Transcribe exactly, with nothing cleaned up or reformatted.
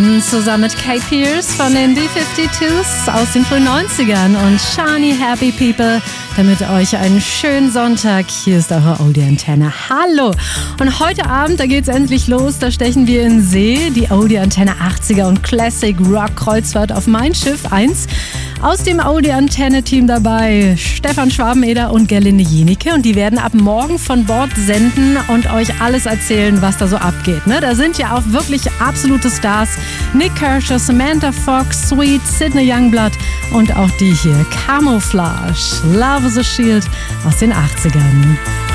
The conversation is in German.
zusammen mit Kate Pierce von den B zweiundfünfzig aus den frühen neunzigern und Shani Happy People, damit euch einen schönen Sonntag. Hier ist eure Audi-Antenne. Hallo! Und heute Abend, da geht's endlich los, da stechen wir in See, die Audi-Antenne achtziger und Classic Rock Kreuzfahrt auf mein Schiff eins. Aus dem Audi-Antenne-Team dabei Stefan Schwabeneder und Gerlinde Jenicke, und die werden ab morgen von Bord senden und euch alles erzählen, was da so abgeht. Ne? Da sind ja auch wirklich absolute Stars. Nick Kershaw, Samantha Fox, Sweet, Sydney Youngblood und auch die hier, Camouflage, Love is a Shield aus den achtzigern.